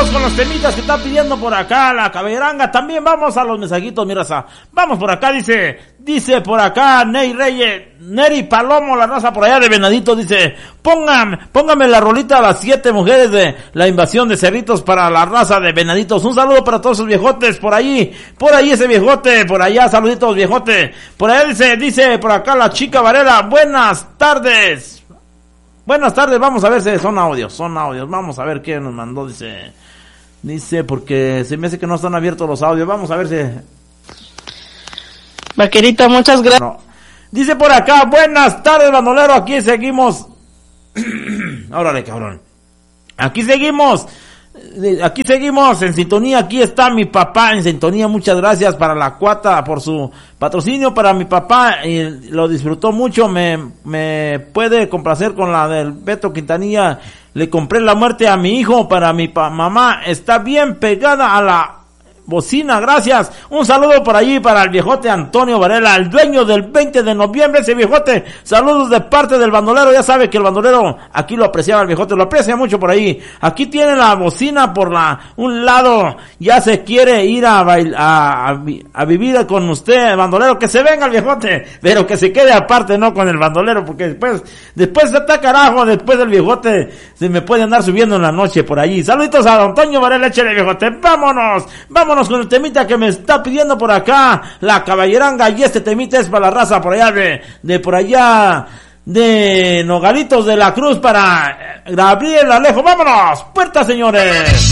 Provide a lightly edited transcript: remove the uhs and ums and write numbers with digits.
vámonos con los temitas que están pidiendo por acá la caballeranga. También vamos a los mensajitos, mi raza. Vamos por acá, dice por acá Ney Reyes, Neri Palomo, la raza por allá de Venadito, dice, póngame la rolita a las 7 mujeres de la invasión de Cerritos para la raza de Venaditos. Un saludo para todos esos viejotes por ahí ese viejote, por allá, saluditos viejote. Por allá dice por acá la chica Varela, buenas tardes, vamos a ver si son audios, vamos a ver qué nos mandó, dice porque se me hace que no están abiertos los audios, vamos a ver si... Vaquerito, muchas gracias. No. Dice por acá, buenas tardes, bandolero, aquí seguimos. Órale, cabrón. Aquí seguimos en sintonía, aquí está mi papá en sintonía, muchas gracias para la Cuata por su patrocinio para mi papá, y lo disfrutó mucho, me puede complacer con la del Beto Quintanilla, le compré la muerte a mi hijo, para mi mamá, está bien pegada a la bocina, gracias. Un saludo por allí para el viejote Antonio Varela, el dueño del 20 de noviembre, ese viejote. Saludos de parte del bandolero, ya sabe que el bandolero aquí lo apreciaba, el viejote lo aprecia mucho por ahí. Aquí tiene la bocina por un lado, ya se quiere ir a vivir con usted, el bandolero, que se venga el viejote, pero que se quede aparte, no con el bandolero, porque después está carajo, después del viejote se me puede andar subiendo en la noche por allí. Saluditos a Antonio Varela, échale viejote, vámonos con el temita que me está pidiendo por acá la caballeranga, y este temita es para la raza por allá de por allá de Nogalitos de la Cruz, para Gabriel Alejo. Vámonos, puerta, señores.